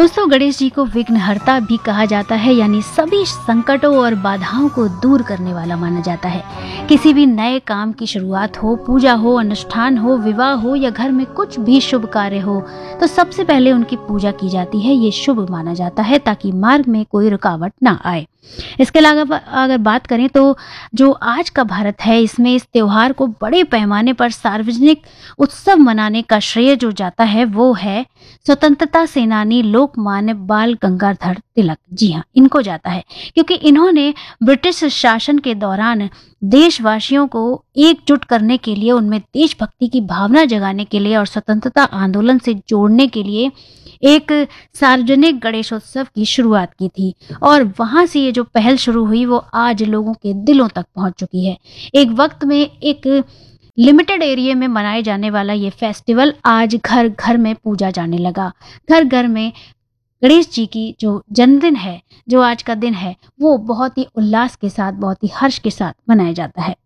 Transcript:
दोस्तों, गणेश जी को विघ्नहर्ता भी कहा जाता है, यानी सभी संकटों और बाधाओं को दूर करने वाला माना जाता है। किसी भी नए काम की शुरुआत हो, पूजा हो, अनुष्ठान हो, विवाह हो या घर में कुछ भी शुभ कार्य हो, तो सबसे पहले उनकी पूजा की जाती है। ये शुभ माना जाता है ताकि मार्ग में कोई रुकावट ना आए। इसके अलावा अगर बात करें तो जो आज का भारत है, इसमें इस त्योहार को बड़े पैमाने पर सार्वजनिक उत्सव मनाने का श्रेय जो जाता है वो है स्वतंत्रता सेनानी लोकमान्य बाल गंगाधर तिलक। जी हाँ, इनको जाता है, क्योंकि इन्होंने ब्रिटिश शासन के दौरान देशवासियों को एकजुट करने के लिए, उनमें देशभक्ति की भावना जगाने के लिए और स्वतंत्रता आंदोलन से जोड़ने के लिए एक सार्वजनिक गणेशोत्सव की शुरुआत की थी। और वहां से ये जो पहल शुरू हुई वो आज लोगों के दिलों तक पहुंच चुकी है। एक वक्त में एक लिमिटेड एरिया में मनाए जाने वाला ये फेस्टिवल आज घर घर में पूजा जाने लगा। घर घर में गणेश जी की जो जन्मदिन है, जो आज का दिन है, वो बहुत ही उल्लास के साथ, बहुत ही हर्ष के साथ मनाया जाता है।